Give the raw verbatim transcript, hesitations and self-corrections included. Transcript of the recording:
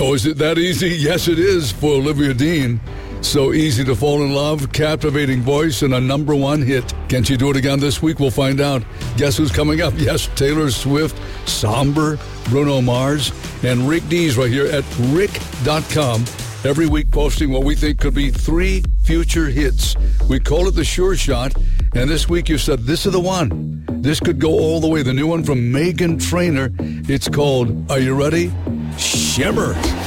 Oh, is it that easy? Yes, it is for Olivia Dean. So easy to fall in love, captivating voice, and a number one hit. Can she do it again this week? We'll find out. Guess who's coming up? Yes, Taylor Swift, Somber, Bruno Mars, and Rick Dees right here at rick dot com. Every week posting what we think could be three future hits. We call it the Sure Shot, and this week you said this is the one. This could go all the way. The new one from Meghan Trainor. It's called, are you ready? Shimmer.